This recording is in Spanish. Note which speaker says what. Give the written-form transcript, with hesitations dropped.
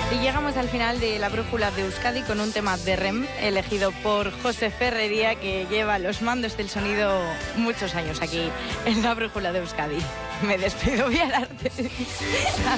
Speaker 1: Y llegamos al final de la Brújula de Euskadi con un tema de REM elegido por José Ferrería, que lleva los mandos del sonido muchos años aquí en la Brújula de Euskadi. Me despido, voy al arte.